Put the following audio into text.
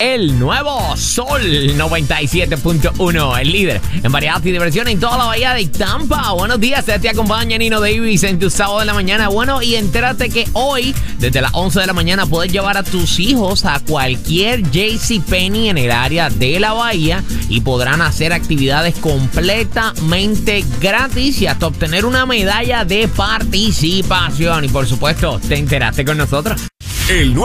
el nuevo Sol 97.1, el líder en variedad y diversión en toda la bahía de Tampa. Buenos días, te acompaña Nino Davis en tu sábado de la mañana. Bueno, y entérate que hoy, desde las 11 de la mañana, puedes llevar a tus hijos a cualquier JCPenney en el área de la bahía y podrán hacer actividades completamente gratis y hasta obtener una medalla de participación. Y por supuesto, te enteraste con nosotros. El